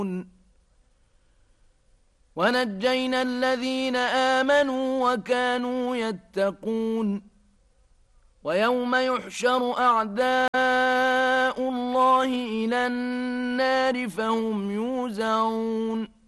ونجينا الذين آمنوا وكانوا يتقون ويوم يحشر أعداء الله إلى النار فهم يوزعون